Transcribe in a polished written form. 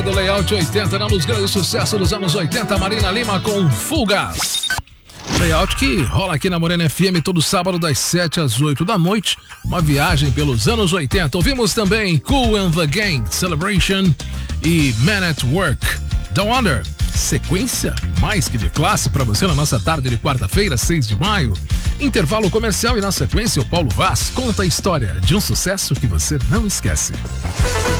Do Layout 80, nos grandes sucessos dos anos 80, Marina Lima com Fugas. Layout que rola aqui na Morena FM todo sábado das 7 às 8 da noite. Uma viagem pelos anos 80. Ouvimos também Kool and the Gang, Celebration e Man at Work. Down Under, sequência mais que de classe para você na nossa tarde de quarta-feira, 6 de maio. Intervalo comercial e na sequência o Paulo Vaz conta a história de um sucesso que você não esquece.